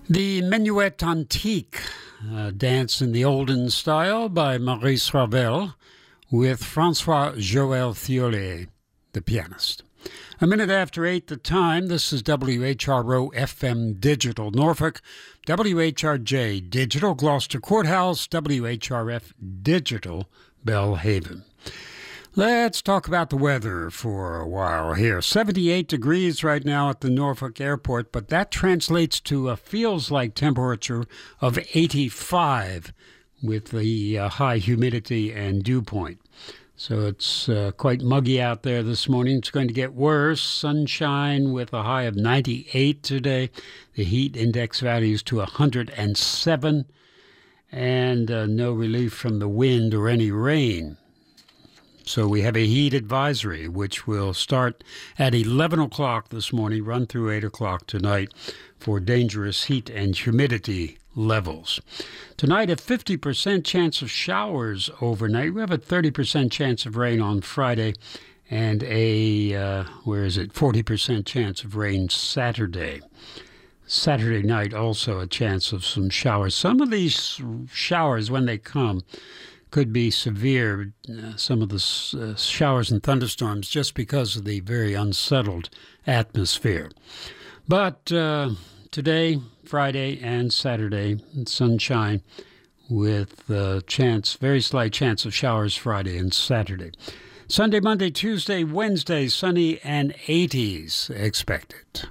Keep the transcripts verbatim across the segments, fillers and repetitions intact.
The Minuet Antique, a dance in the olden style by Maurice Ravel with Francois-Joël Thiollet, the pianist. A minute after eight the time, this is W H R O F M Digital Norfolk, W H R J Digital Gloucester Courthouse, W H R F Digital Belhaven. Let's talk about the weather for a while here. seventy-eight degrees right now at the Norfolk Airport, but that translates to a feels-like temperature of eighty-five with the uh, high humidity and dew point. So it's uh, quite muggy out there this morning. It's going to get worse. Sunshine with a high of ninety-eight today. The heat index value is to one hundred seven, and uh, no relief from the wind or any rain. So we have a heat advisory, which will start at eleven o'clock this morning, run through eight o'clock tonight for dangerous heat and humidity levels. Tonight, a fifty percent chance of showers overnight. We have a thirty percent chance of rain on Friday and a, uh, where is it, forty percent chance of rain Saturday. Saturday night, also a chance of some showers. Some of these showers, when they come, could be severe, uh, some of the uh, showers and thunderstorms, just because of the very unsettled atmosphere. But uh, today, Friday, and Saturday, sunshine with a chance, very slight chance of showers Friday and Saturday. Sunday, Monday, Tuesday, Wednesday, sunny and eighties expected.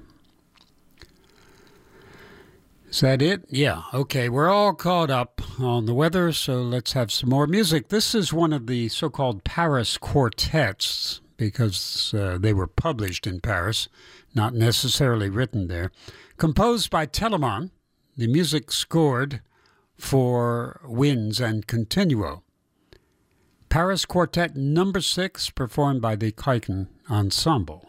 Is that it? Yeah. Okay. We're all caught up on the weather, so let's have some more music. This is one of the so-called Paris quartets because uh, they were published in Paris, not necessarily written there. Composed by Telemann, the music scored for Winds and Continuo. Paris Quartet number six, performed by the Keuken Ensemble.